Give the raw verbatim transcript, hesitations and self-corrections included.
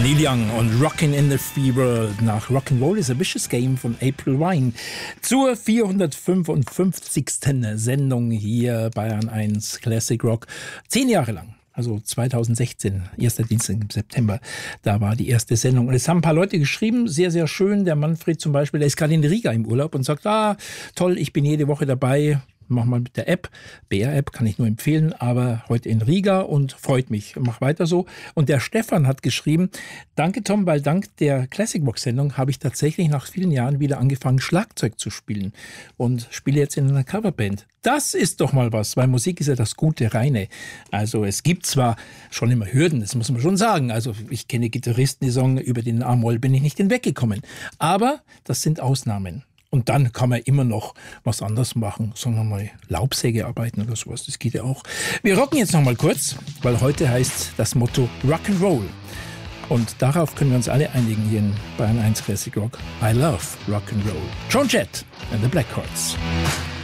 Neil Young und Rockin' in the Free World nach Rock'n'Roll is a Vicious Game von April Wine zur vierhundertfünfundfünfzigsten Sendung hier Bayern eins Classic Rock. Zehn Jahre lang. Also zweitausendsechzehn, erster Dienstag im September, da war die erste Sendung. Und es haben ein paar Leute geschrieben, sehr, sehr schön. Der Manfred zum Beispiel, der ist gerade in Riga im Urlaub und sagt, ah, toll, ich bin jede Woche dabei. Mach mal mit der App, B R-App kann ich nur empfehlen, aber heute in Riga und freut mich. Mach weiter so. Und der Stefan hat geschrieben, danke Tom, weil dank der Classic Box Sendung habe ich tatsächlich nach vielen Jahren wieder angefangen, Schlagzeug zu spielen und spiele jetzt in einer Coverband. Das ist doch mal was, weil Musik ist ja das gute Reine. Also es gibt zwar schon immer Hürden, das muss man schon sagen. Also ich kenne Gitarristen, die sagen, über den A-Moll bin ich nicht hinweggekommen. Aber das sind Ausnahmen. Und dann kann man immer noch was anderes machen. Sagen wir mal Laubsäge arbeiten oder sowas. Das geht ja auch. Wir rocken jetzt noch mal kurz, weil heute heißt das Motto Rock'n'Roll. Und darauf können wir uns alle einigen hier in Bayern eins Classic Rock. I love Rock'n'Roll. Joan Jett and the Blackhearts.